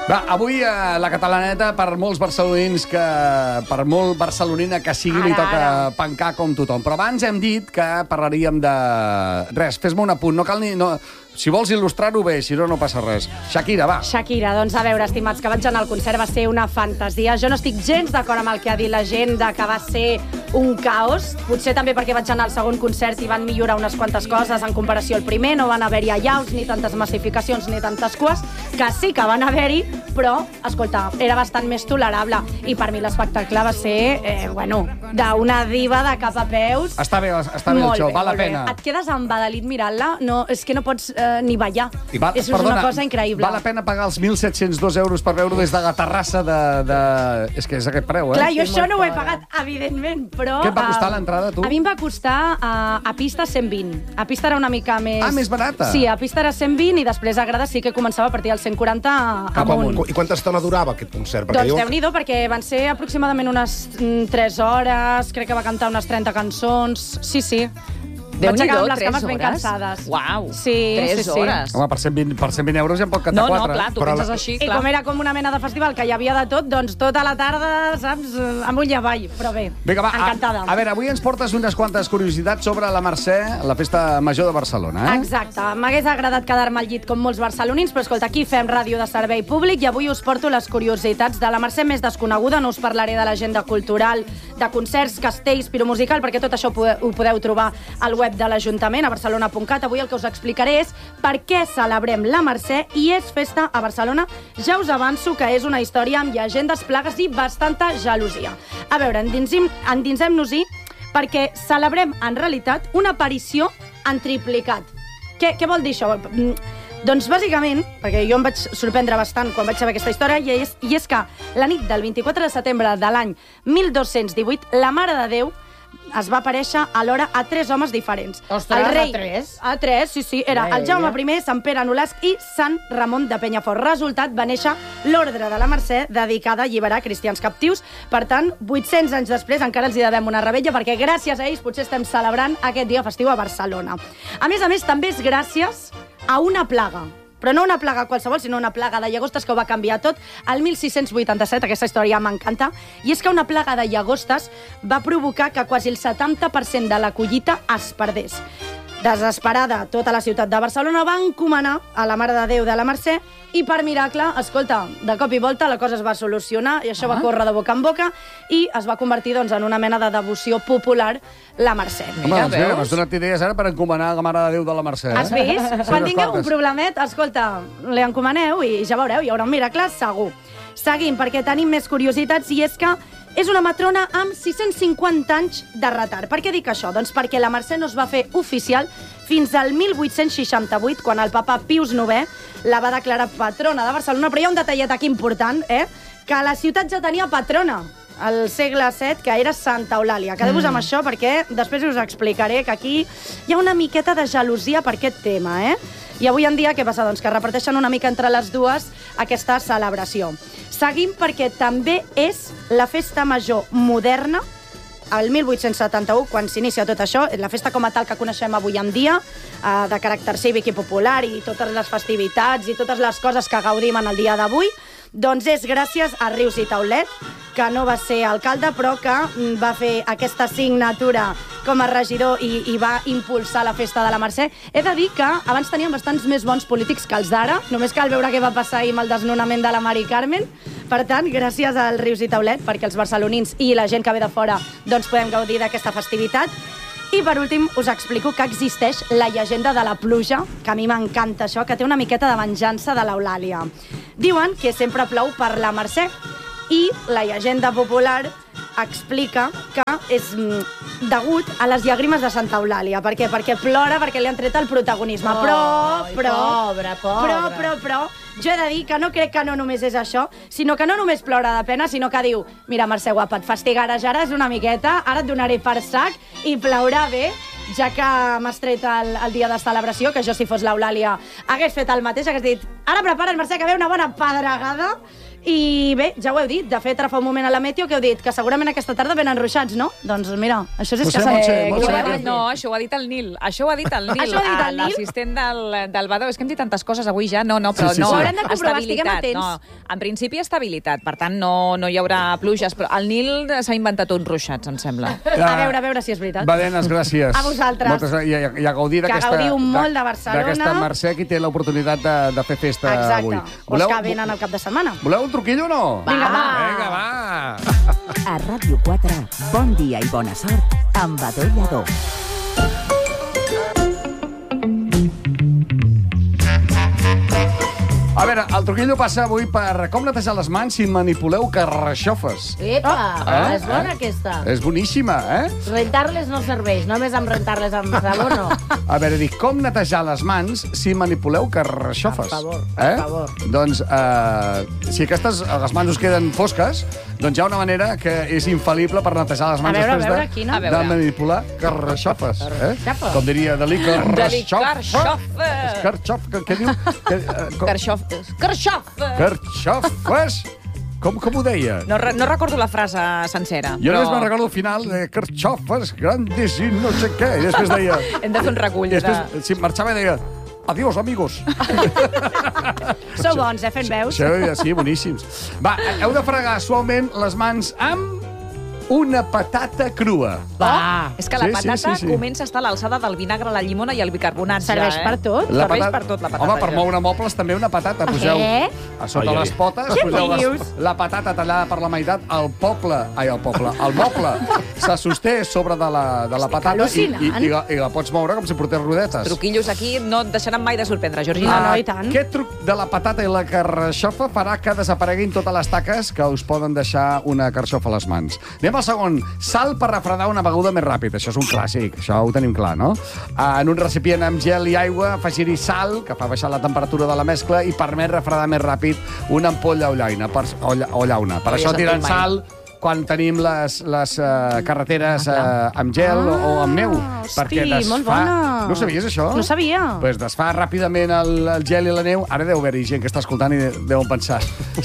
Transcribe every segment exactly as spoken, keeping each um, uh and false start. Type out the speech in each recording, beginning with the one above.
Va, avui a la Catalaneta, per molts barcelonins que... per molt barcelonina que sigui, ara, li toca ara. pencar com tothom. Però abans hem dit que parlaríem de... Res, fes-me un apunt, no cal ni... No... Si vols il·lustrar-ho bé, si no, no passa res. Shakira, va. Shakira, doncs a veure, estimats, que vaig anar al concert, va ser una fantasia. Jo no estic gens d'acord amb el que ha dit la gent, de que va ser un caos. Potser també perquè vaig anar al segon concert i van millorar unes quantes coses en comparació al primer. No van haver-hi allaus, ni tantes massificacions, ni tantes cues, que sí que van haver-hi, però, escolta, era bastant més tolerable. I per mi l'espectacle va ser, eh, bueno, d'una diva de cap a peus. Està bé, està bé el show, val la pena. Et quedes embadalit mirant-la? No, és que no pots... Eh, ni ballar. Va, és perdona, una cosa increïble. Val la pena pagar els mil set-cents dos euros per veure des de la terrassa de... de... És que és aquest preu, eh? Clar, jo això no ho he pagat, evidentment, però... Què et va costar uh, l'entrada, tu? A mi em va costar uh, a pista cent vint. A pista era una mica més... Ah, més barata? Sí, a pista era cent vint i després a grada sí que començava a partir del cent quaranta Cap amunt. amunt. I quanta estona durava aquest concert? Perquè doncs jo... Déu-n'hi-do, perquè van ser aproximadament unes mm, tres hores, crec que va cantar unes trenta cançons... Sí, sí. Vaig acabar amb les cames ben cansades. Uau, sí, tres sí, sí. hores. Home, per cent vint, per cent vint euros ja en pot cantar no, quatre. No, no, clar, tu Però penses la... així, I clar. com era com una mena de festival que hi havia de tot, doncs tota la tarda, saps, amunt i avall. Però bé, Vinga, va, encantada. A, a veure, avui ens portes unes quantes curiositats sobre la Mercè, la festa major de Barcelona, eh? Exacte. M'hagués agradat quedar-me al llit com molts barcelonins, però escolta, aquí fem ràdio de servei públic i avui us porto les curiositats de la Mercè més desconeguda. No us parlaré de l'agenda cultural, de concerts, castells, piromusical, perquè tot això ho podeu, ho podeu trobar al web de l'Ajuntament, a barcelona punt cat. Avui el que us explicaré és per què celebrem la Mercè i és festa a Barcelona. Ja us avanço que és una història amb llegendes, plagues i bastanta gelosia. A veure, endinsem-nos-hi perquè celebrem, en realitat, una aparició en triplicat. Què, què vol dir això? Doncs, bàsicament, perquè jo em vaig sorprendre bastant quan vaig saber aquesta història, i és, i és que la nit del vint-i-quatre de setembre de l'any mil dos-cents divuit, la Mare de Déu es va aparèixer alhora a tres homes diferents. Ostres, el rei, a tres? A tres, sí, sí. Era el Jaume I, Sant Pere Nolasc i Sant Ramon de Penyafort. Resultat, va néixer l'Ordre de la Mercè, dedicada a alliberar cristians captius. Per tant, vuit-cents anys després encara els hi devem una revetlla, perquè gràcies a ells potser estem celebrant aquest dia festiu a Barcelona. A més a més, també és gràcies a una plaga. Però no una plaga qualsevol, sinó una plaga de llagostes que ho va canviar tot. El mil sis-cents vuitanta-set, aquesta història m'encanta, i és que una plaga de llagostes va provocar que quasi el setanta per cent de la collita es perdés. Desesperada, tota la ciutat de Barcelona va encomanar a la Mare de Déu de la Mercè i, per miracle, escolta, de cop i volta la cosa es va solucionar i això ah. va córrer de boca en boca i es va convertir doncs, en una mena de devoció popular la Mercè. Home, doncs mira, m'has donat idees ara per encomanar la Mare de Déu de la Mercè. Eh? Has vist? Sí, quan tingueu un problemet, escolta, li encomaneu i ja veureu, hi haurà un miracle segur. Seguim, perquè tenim més curiositats, i és que és una matrona amb sis-cents cinquanta anys de retard. Per què dic això? Doncs perquè la Mercè no es va fer oficial fins al mil vuit-cents seixanta-vuit, quan el papa Pius novè la va declarar patrona de Barcelona. Però hi ha un detallet aquí important, eh? Que la ciutat ja tenia patrona al segle set, que era Santa Eulàlia. Quedeu-vos mm. amb això, perquè després us explicaré que aquí hi ha una miqueta de gelosia per aquest tema, eh? I avui en dia, què passa? Doncs que reparteixen una mica entre les dues aquesta celebració. Seguim perquè també és la festa major moderna, el mil vuit-cents setanta-u, quan s'inicia tot això, la festa com a tal que coneixem avui en dia, eh, de caràcter cívic i popular, i totes les festivitats i totes les coses que gaudim en el dia d'avui, doncs és gràcies a Rius i Taulet, que no va ser alcalde, però que va fer aquesta signatura com a regidor i, i va impulsar la festa de la Mercè. He de dir que abans teníem bastants més bons polítics que els d'ara, només cal veure què va passar ahir amb el desnonament de la Mari Carmen. Per tant, gràcies al Rius i Taulet, perquè els barcelonins i la gent que ve de fora doncs podem gaudir d'aquesta festivitat. I per últim us explico que existeix la llegenda de la pluja, que a mi m'encanta això, que té una miqueta de venjança de l'Eulàlia. Diuen que sempre plou per la Mercè, i la llegenda popular explica que és degut a les llàgrimes de Santa Eulàlia. Per què? Perquè plora, perquè li han tret el protagonisme. Oh, però, però, pobra, pobra. però, però, però, jo he de dir que no crec que no només és això, sinó que no només plora de pena, sinó que diu, mira, Mercè guapa, et fastigueres una miqueta, ara et donaré per sac i plourà bé, ja que m'has tret el, el dia de celebració, que jo, si fos l'Eulàlia, hagués fet el mateix, hagués dit, ara prepara't, Mercè, que ve una bona pedregada, I bé, ja ho heu dit. De fet, ara fa un moment a la Meteo que heu dit que segurament aquesta tarda venen ruixats, no? Doncs mira, això és Montse, escassament. Montse, Eh, Montse, ho ha Montse. dit, no, això ho ha dit el Nil. Això ho ha dit el Nil. Això ho ha dit el Nil? L'assistent del, del Badó. És que hem dit tantes coses avui ja. No, no, però Sí, sí, no. sí. Ho haurem de comprovar, estiguem Estabilitat, atents. no. En principi, estabilitat. Per tant, no, no hi haurà pluges. Però el Nil s'ha inventat uns ruixats, em sembla. A veure, a veure si és veritat. Badenes, gràcies. A vosaltres. Moltes, i, i, i a gaudir Que d'aquesta... gaudiu molt de Barcelona. D'aquesta Mercè, qui té l'oportunitat de, de fer festa Exacte. avui. Els que venen al cap de setmana. Voleu un truquillo o no? Vinga, va. Vinga, va. A Ràdio quatre, bon dia i bona sort amb Badó Lladó. A veure, el truquillo passa avui per com netejar les mans si manipuleu carxofes. Epa, Ah, és bona eh? aquesta. És boníssima, eh? Rentar-les no serveix, només amb rentar-les amb sabó no. A veure, dic, com netejar les mans si manipuleu carxofes? Per favor, eh? per favor. Doncs, eh, si aquestes, les mans us queden fosques, doncs hi ha una manera que és infal·lible per netejar les mans A veure, a després veure, de, quina? A veure. de manipular carxofes. Eh? Carxofes. Com diria Dalí, carxofes. carxofes. Carxof, què, què diu? Que, eh, com, Carxofes. Carxofes. carxofes? Com, com ho deia? No, re- no recordo la frase sencera. Jo però només me'n recordo al final de carxofes grandes i no sé què. I després deia... Hem de fer un recull I de... després, si marxava, deia... Adiós, amigos. Sou bons, eh, fent veus. Sí, sí, boníssims. Va, heu de fregar suaument les mans amb una patata crua. Va. És que la Sí, sí, patata sí, sí. comença a estar a l'alçada del vinagre, la llimona i el bicarbonat. Serveix ja, eh? per tot? Serveix patata- per tot, la patata. Home, per ja. moure mobles també una patata. Poseu Què? a sota Ai, ai. les potes, Què poseu les, dius? la patata tallada per la meitat, el poble, ai, el poble, el moble se sosté sobre de la, de la patata i, al·lucinant. i, i, la, i la pots moure com si portés rodetes. Truquillos aquí no et deixaran mai de sorprendre, No, Georgina. no, i tant. Aquest truc de la patata i la carxofa farà que desapareguin totes les taques que us poden deixar una carxofa a les mans. Anem al segon. Sal per refredar una beguda més ràpid. Això és un clàssic, això ho tenim clar, no? En un recipient amb gel i aigua, afegir-hi sal, que fa baixar la temperatura de la mescla i permet refredar més ràpid una ampolla o llauna. Per, o, lla, o llauna. Per No això havia tiren sentit mai. sal quan tenim les, les uh, carreteres uh, amb gel o, o amb neu. Ah, hosti, molt bona. No ho sabies, això? No sabia. Pues desfà ràpidament el, el gel i la neu. Ara deu haver-hi gent que està escoltant i deuen pensar...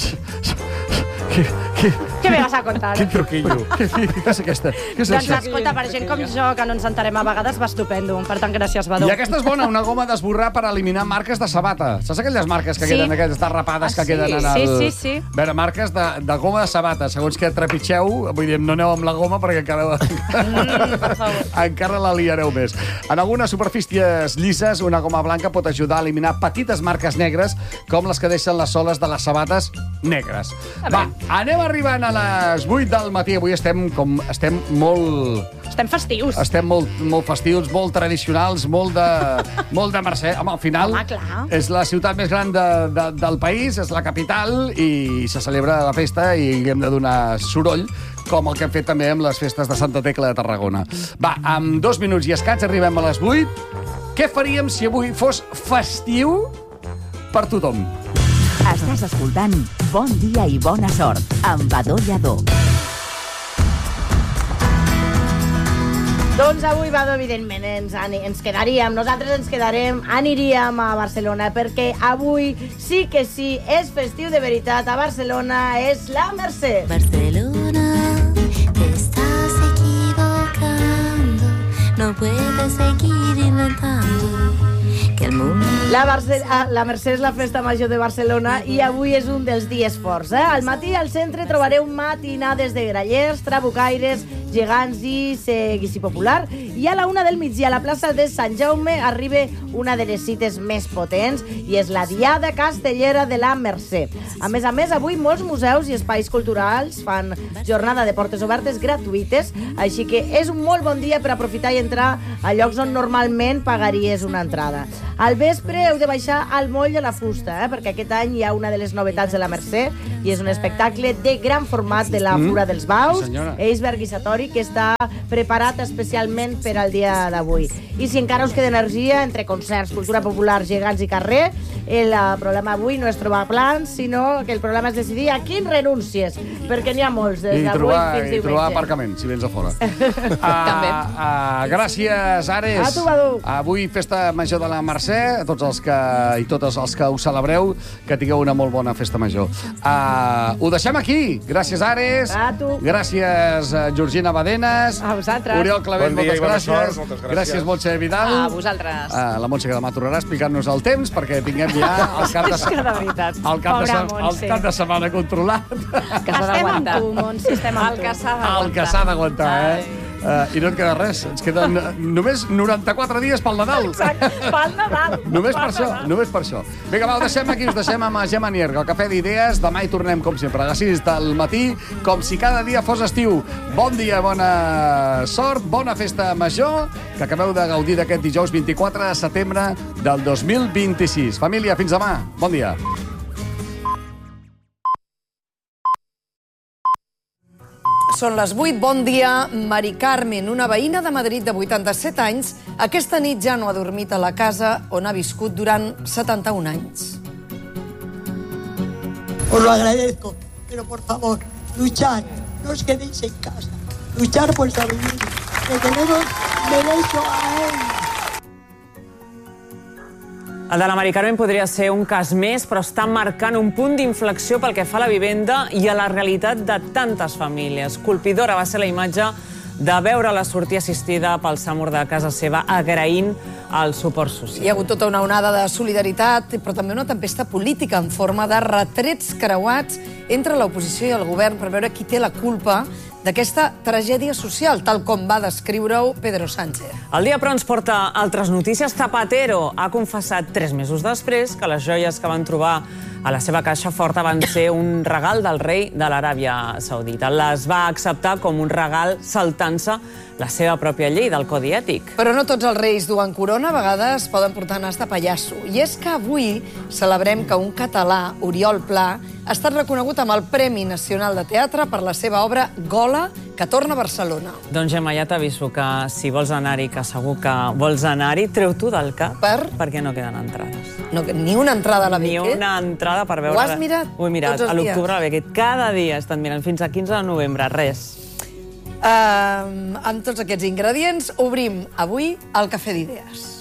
Què, què, Què me vas a contar? quin truquillo? Què, què, què és aquesta? Què és Doncs això? escolta, per gent com jo, que no ens entarem a vegades, va estupendo. Per tant, gràcies, Badó. I aquesta és bona, una goma d'esborrar per eliminar marques de sabata. Saps aquelles marques que Sí. queden, aquelles derrapades Ah, que sí? queden en el... Sí, sí, sí. A veure, marques de, de goma de sabata. Segons que trepitgeu, vull dir, no aneu amb la goma perquè encara, Mm, per favor. encara la liareu més. En algunes superfícies llises, una goma blanca pot ajudar a eliminar petites marques negres, com les que deixen les soles de les sabates negres. Va, anem arribant a les vuit del matí. Avui estem, com, estem molt... Estem festius. Estem molt, molt festius, molt tradicionals, molt de, molt de Mercè. Home, al final, Home, clar. és la ciutat més gran de, de, del país, és la capital, i se celebra la festa i hem de donar soroll, com el que hem fet també amb les festes de Santa Tecla de Tarragona. Va, amb dos minuts i escaig arribem a les vuit. Què faríem si avui fos festiu per tothom? Estàs escoltant Bon dia i bona sort amb Badó Lladó. Doncs avui, Badó, evidentment, ens, ani- ens quedaríem, nosaltres ens quedarem, aniríem a Barcelona, perquè avui sí que sí, és festiu de veritat. A Barcelona és la Mercè. Barcelona, te estás equivocando. No puedes seguir inventando que el mundo... La, Barce ah, la Mercè és la festa major de Barcelona i avui és un dels dies forts. Eh? Al matí al centre trobareu matinades de grallers, trabucaires, gegants i seguici popular. I a la una del migdia a la plaça de Sant Jaume arriba una de les cites més potents i és la Diada Castellera de la Mercè. A més a més, avui molts museus i espais culturals fan jornada de portes obertes gratuïtes, així que és un molt bon dia per aprofitar i entrar a llocs on normalment pagaries una entrada. Al vespre heu de baixar al moll de la Fusta, eh? perquè aquest any hi ha una de les novetats de la Mercè i és un espectacle de gran format de la Fura dels Baus, Sí, senyora. Eisberg i Satori, que està preparat especialment per al dia d'avui. I si encara us queda energia entre concerts, cultura popular, gegants i carrer, el problema avui no és trobar plans, sinó que el problema és decidir a quin renúncies, perquè n'hi ha molts, des d'avui fins diumenge. I trobar aparcament, si vens a fora. També. Gràcies, Ares. A tu, Badu. Avui festa major de la Mercè, a tots els que i totes els que ho celebreu, que tingueu una molt bona festa major. Ho deixem aquí. Gràcies, Ares. A tu. Gràcies, Georgina Badenes. A vosaltres. Oriol Clavet, moltes gràcies. Gràcies, Montse Vidal. A vosaltres. La Montse, que demà tornarà a explicar-nos el temps, perquè tinguem ja el cap de, És que de veritat. el cap de, el cap de setmana controlat. Que s'ha Estem amb d'aguantar. tu, Montse, estem amb El tu. que s'ha d'aguantar. El que s'ha d'aguantar, eh? Uh, I no et queda res. Ens queden només noranta-quatre dies pel Nadal. Exacte, pel Nadal. Només per això, només per això. Vinga, va, ho deixem aquí, us deixem amb Gemma Nierga, el Cafè d'Idees. Demà hi tornem, com sempre, a les sis del matí, com si cada dia fos estiu. Bon dia, bona sort, bona festa major, que acabeu de gaudir d'aquest dijous vint-i-quatre de setembre del dos mil vint-i-sis. Família, fins demà. Bon dia. Són les vuit. Bon dia. Mari Carmen, una veïna de Madrid de vuitanta-set anys, aquesta nit ja no ha dormit a la casa on ha viscut durant setanta-un anys. Os lo agradezco, pero por favor, luchar, no os quedéis en casa. Luchar por sobrevivir, que tenemos derecho a él. El de la Mari Carmen podria ser un cas més, però està marcant un punt d'inflexió pel que fa a la vivenda i a la realitat de tantes famílies. Colpidora va ser la imatge de veure-la sortir assistida pel SAMUR de casa seva agraint el suport social. Hi ha hagut tota una onada de solidaritat, però també una tempesta política en forma de retrets creuats entre l'oposició i el govern per veure qui té la culpa d'aquesta tragèdia social, tal com va descriure-ho Pedro Sánchez. El dia, però, ens porta altres notícies. Zapatero ha confessat tres mesos després que les joies que van trobar a la seva caixa forta van ser un regal del rei de l'Aràbia Saudita. Les va acceptar com un regal saltant-se la seva pròpia llei del Codi Ètic. Però no tots els reis duen corona, a vegades poden portar nas de pallasso. I és que avui celebrem que un català, Oriol Pla, ha estat reconegut amb el Premi Nacional de Teatre per la seva obra Gola, que torna a Barcelona. Doncs, Gemma, ja t'aviso que si vols anar-hi, que segur que vols anar-hi, treu-t'ho del cap, Per? perquè no queden entrades. No, ni una entrada a la Ni Beckett? una entrada per veure... Ho has mirat Ho he mirat, tots els a l'octubre dies? a la Beckett. Cada dia he estat mirant, fins a quinze de novembre, res. Uh, amb tots aquests ingredients, obrim avui el Cafè d'Idees.